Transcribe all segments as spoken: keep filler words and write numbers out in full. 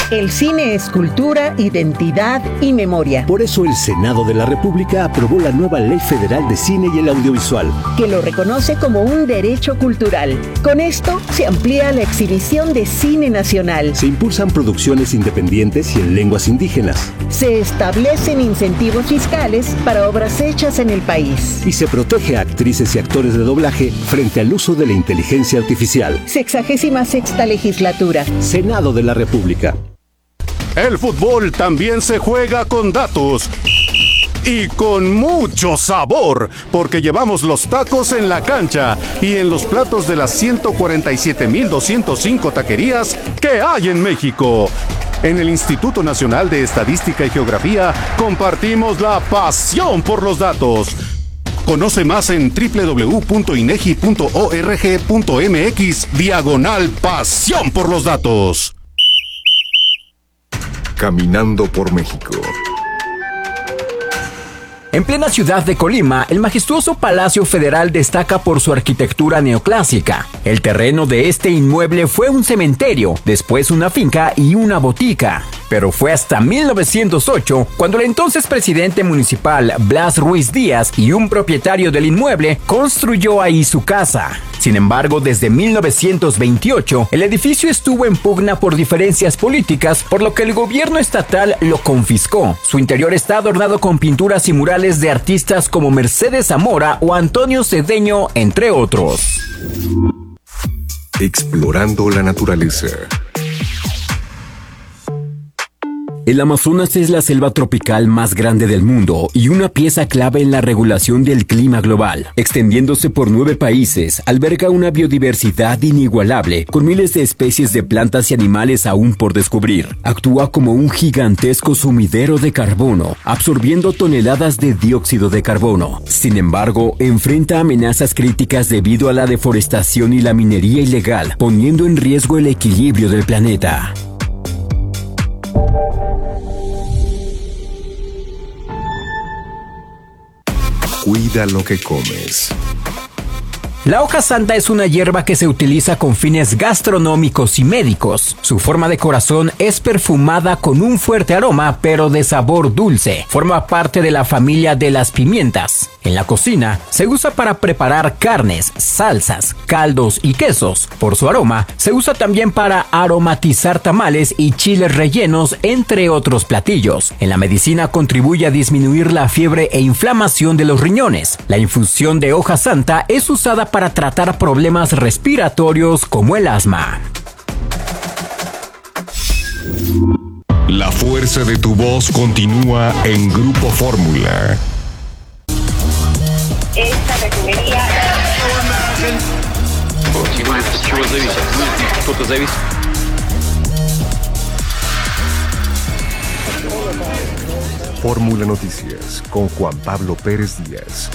El cine es cultura, identidad y memoria. Por eso el Senado de la República aprobó la nueva Ley Federal de Cine y el Audiovisual, que lo reconoce como un derecho cultural. Con esto se amplía la exhibición de cine nacional. Se impulsan producciones independientes y en lenguas indígenas. Se establecen incentivos fiscales para obras hechas en el país. Y se protege a actrices y actores de doblaje frente al uso de la inteligencia artificial. Sexagésima sexta legislatura. Senado de la República. El fútbol también se juega con datos y con mucho sabor, porque llevamos los tacos en la cancha y en los platos de las ciento cuarenta y siete mil doscientos cinco taquerías que hay en México. En el Instituto Nacional de Estadística y Geografía compartimos la pasión por los datos. Conoce más en doble u doble u doble u punto inegi punto org punto mx diagonal pasión por los datos. Caminando por México. En plena ciudad de Colima, el majestuoso Palacio Federal destaca por su arquitectura neoclásica. El terreno de este inmueble fue un cementerio, después una finca y una botica. Pero fue hasta mil novecientos ocho cuando el entonces presidente municipal Blas Ruiz Díaz y un propietario del inmueble construyó ahí su casa. Sin embargo, desde mil novecientos veintiocho, el edificio estuvo en pugna por diferencias políticas, por lo que el gobierno estatal lo confiscó. Su interior está adornado con pinturas y murales de artistas como Mercedes Zamora o Antonio Cedeño, entre otros. Explorando la naturaleza. El Amazonas es la selva tropical más grande del mundo y una pieza clave en la regulación del clima global. Extendiéndose por nueve países, alberga una biodiversidad inigualable, con miles de especies de plantas y animales aún por descubrir. Actúa como un gigantesco sumidero de carbono, absorbiendo toneladas de dióxido de carbono. Sin embargo, enfrenta amenazas críticas debido a la deforestación y la minería ilegal, poniendo en riesgo el equilibrio del planeta. Cuida lo que comes. La hoja santa es una hierba que se utiliza con fines gastronómicos y médicos. Su forma de corazón es perfumada con un fuerte aroma, pero de sabor dulce. Forma parte de la familia de las pimientas. En la cocina, se usa para preparar carnes, salsas, caldos y quesos. Por su aroma, se usa también para aromatizar tamales y chiles rellenos, entre otros platillos. En la medicina contribuye a disminuir la fiebre e inflamación de los riñones. La infusión de hoja santa es usada para tratar problemas respiratorios como el asma. La fuerza de tu voz continúa en Grupo Fórmula. Esta refinería... Fórmula Noticias con Juan Pablo Pérez Díaz.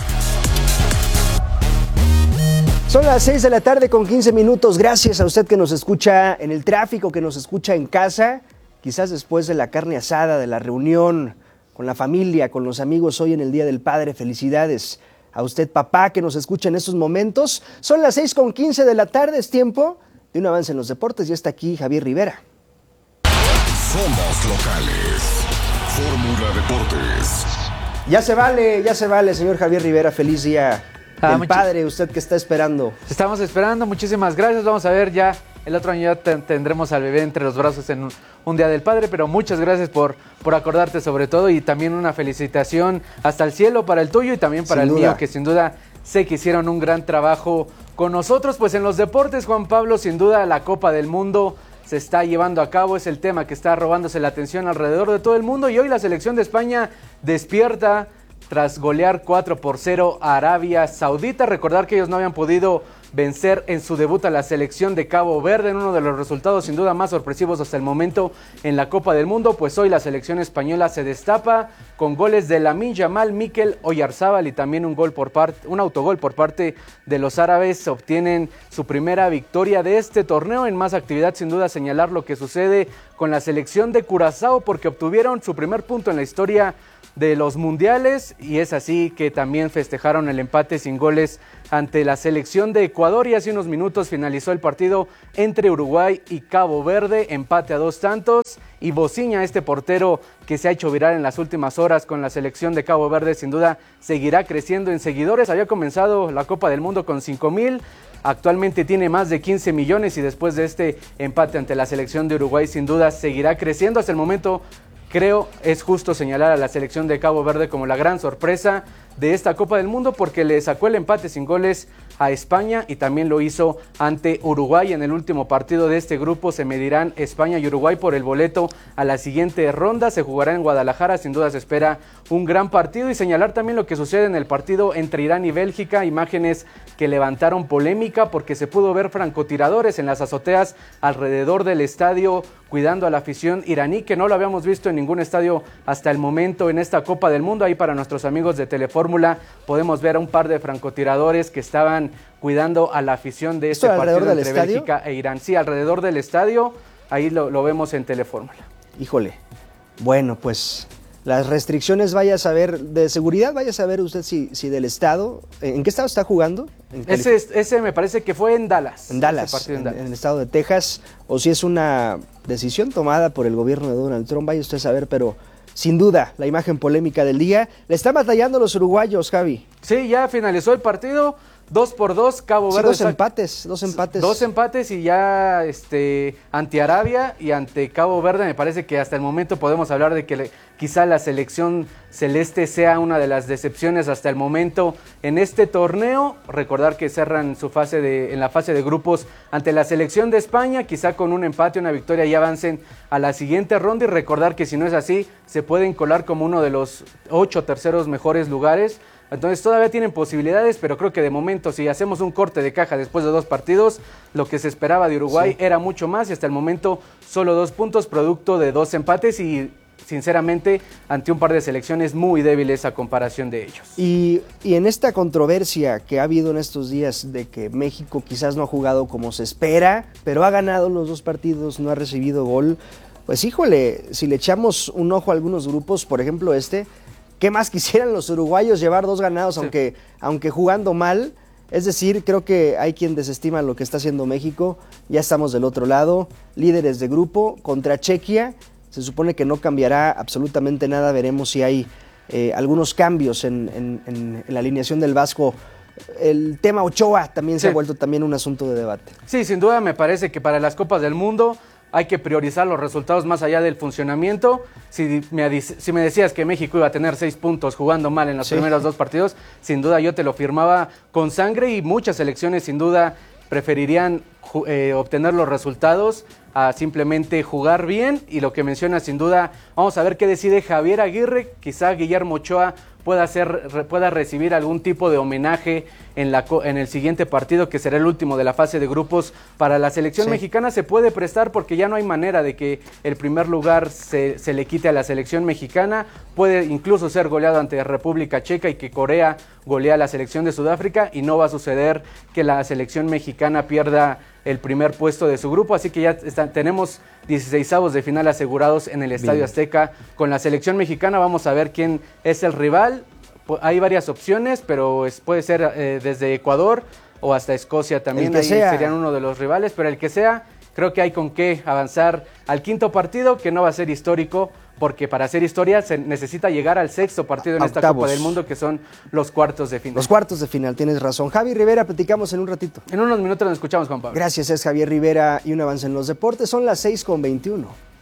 Son las seis de la tarde con quince minutos. Gracias a usted que nos escucha en el tráfico, que nos escucha en casa, quizás después de la carne asada, de la reunión con la familia, con los amigos hoy en el Día del Padre. Felicidades a usted, papá, que nos escucha en estos momentos. Son las seis con quince de la tarde, es tiempo de un avance en los deportes. Ya está aquí Javier Rivera. Somos locales. Fórmula Deportes. Ya se vale, ya se vale, señor Javier Rivera. Feliz día del ah, padre, usted que está esperando. Estamos esperando, muchísimas gracias. Vamos a ver, ya el otro año ya te, tendremos al bebé entre los brazos en un, un Día del Padre, pero muchas gracias por, por acordarte sobre todo, y también una felicitación hasta el cielo para el tuyo y también para sin el duda. mío, que sin duda sé que hicieron un gran trabajo con nosotros. Pues en los deportes, Juan Pablo, sin duda la Copa del Mundo se está llevando a cabo, es el tema que está robándose la atención alrededor de todo el mundo, y hoy la selección de España despierta tras golear cuatro por cero a Arabia Saudita. Recordar que ellos no habían podido vencer en su debut a la selección de Cabo Verde, en uno de los resultados sin duda más sorpresivos hasta el momento en la Copa del Mundo. Pues hoy la selección española se destapa con goles de Lamine Yamal, Mikel Oyarzábal y también un gol por parte, un autogol por parte de los árabes. Obtienen su primera victoria de este torneo. En más actividad, sin duda, señalar lo que sucede con la selección de Curazao, porque obtuvieron su primer punto en la historia de los mundiales, y es así que también festejaron el empate sin goles ante la selección de Ecuador, y hace unos minutos finalizó el partido entre Uruguay y Cabo Verde, empate a dos tantos, y Bociña, este portero que se ha hecho viral en las últimas horas con la selección de Cabo Verde, sin duda seguirá creciendo en seguidores. Había comenzado la Copa del Mundo con cinco mil, actualmente tiene más de quince millones y después de este empate ante la selección de Uruguay, sin duda seguirá creciendo. Hasta el momento creo es justo señalar a la selección de Cabo Verde como la gran sorpresa de esta Copa del Mundo, porque le sacó el empate sin goles a España y también lo hizo ante Uruguay. En el último partido de este grupo se medirán España y Uruguay por el boleto a la siguiente ronda. Se jugará en Guadalajara, sin duda se espera un gran partido, y señalar también lo que sucede en el partido entre Irán y Bélgica, imágenes que levantaron polémica porque se pudo ver francotiradores en las azoteas alrededor del estadio cuidando a la afición iraní, que no lo habíamos visto en ningún estadio hasta el momento en esta Copa del Mundo. Ahí para nuestros amigos de Telefórmula podemos ver a un par de francotiradores que estaban cuidando a la afición de este partido entre estadio? Bélgica e Irán. Sí, alrededor del estadio, ahí lo, lo vemos en Telefórmula. Híjole, bueno, pues las restricciones, vaya a saber, de seguridad, vaya a saber usted si, si del estado, ¿en qué estado está jugando? ¿En ese, ese me parece que fue en Dallas. En Dallas, en, en, Dallas. en el estado de Texas, o si es una decisión tomada por el gobierno de Donald Trump, vaya usted a saber, pero sin duda, la imagen polémica del día. Le están batallando los uruguayos, Javi. Sí, ya finalizó el partido. Dos por dos, Cabo sí, Verde. Dos empates, dos empates. Dos empates y ya este, ante Arabia y ante Cabo Verde. Me parece que hasta el momento podemos hablar de que le, quizá la selección celeste sea una de las decepciones hasta el momento en este torneo. Recordar que cerran su fase de, en la fase de grupos ante la selección de España. Quizá con un empate, una victoria y avancen a la siguiente ronda. Y recordar que si no es así, se pueden colar como uno de los ocho terceros mejores lugares. Entonces todavía tienen posibilidades, pero creo que de momento, si hacemos un corte de caja después de dos partidos, lo que se esperaba de Uruguay sí. era mucho más, y hasta el momento solo dos puntos, producto de dos empates y sinceramente ante un par de selecciones muy débiles a comparación de ellos. Y, y en esta controversia que ha habido en estos días de que México quizás no ha jugado como se espera, pero ha ganado los dos partidos, no ha recibido gol, pues híjole, si le echamos un ojo a algunos grupos, por ejemplo este, ¿qué más quisieran los uruguayos llevar dos ganados, sí. aunque, aunque jugando mal? Es decir, creo que hay quien desestima lo que está haciendo México. Ya estamos del otro lado, líderes de grupo contra Chequia. Se supone que no cambiará absolutamente nada. Veremos si hay eh, algunos cambios en, en, en, en la alineación del Vasco. El tema Ochoa también sí. se ha vuelto también un asunto de debate. Sí, sin duda me parece que para las Copas del Mundo hay que priorizar los resultados más allá del funcionamiento. Si me, si me decías que México iba a tener seis puntos jugando mal en los sí. primeros dos partidos, sin duda yo te lo firmaba con sangre, y muchas selecciones sin duda preferirían eh, obtener los resultados a simplemente jugar bien. Y lo que menciona sin duda, vamos a ver qué decide Javier Aguirre. Quizá Guillermo Ochoa pueda, ser, pueda recibir algún tipo de homenaje en, la, en el siguiente partido, que será el último de la fase de grupos para la selección sí. mexicana. Se puede prestar porque ya no hay manera de que el primer lugar se, se le quite a la selección mexicana. Puede incluso ser goleado ante República Checa y que Corea golea a la selección de Sudáfrica, y no va a suceder que la selección mexicana pierda el primer puesto de su grupo. Así que ya están, tenemos dieciseisavos de final asegurados en el Estadio Bien. Azteca con la selección mexicana. Vamos a ver quién es el rival. Hay varias opciones, pero es, puede ser eh, desde Ecuador o hasta Escocia también. Ahí sea. Serían uno de los rivales, pero el que sea, creo que hay con qué avanzar al quinto partido, que no va a ser histórico, porque para hacer historia se necesita llegar al sexto partido en esta Copa del Mundo, que son los cuartos de final. Los cuartos de final, tienes razón. Javi Rivera, platicamos en un ratito. En unos minutos nos escuchamos, Juan Pablo. Gracias, es Javier Rivera, y un avance en los deportes. Son las seis con veintiuno.